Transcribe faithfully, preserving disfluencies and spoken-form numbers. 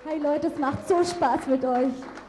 Hi Leute, es macht so Spaß mit euch.